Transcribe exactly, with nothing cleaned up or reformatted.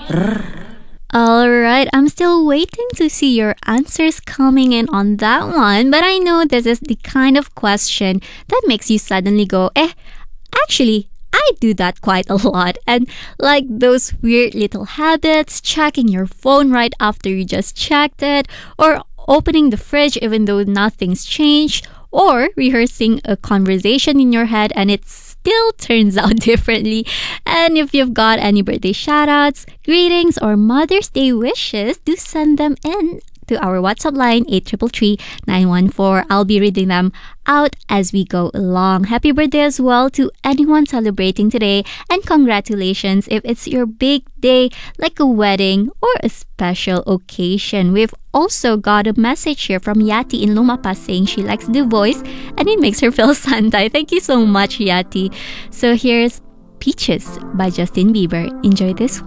All right, I'm still waiting to see your answers coming in on that one, but I know this is the kind of question that makes you suddenly go, eh, actually, I do that quite a lot. And like those weird little habits, checking your phone right after you just checked it, or opening the fridge even though nothing's changed, or rehearsing a conversation in your head and it still turns out differently. And if you've got any birthday shoutouts, greetings, or Mother's Day wishes, do send them in to our WhatsApp line eight three three, nine one four. I'll be reading them out as we go along. Happy birthday as well to anyone celebrating today, and congratulations if it's your big day like a wedding or a special occasion. We've also got a message here from Yati in Lumapa saying she likes the voice and it makes her feel Sunday. Thank you so much, Yati. So here's Peaches by Justin Bieber. Enjoy this one.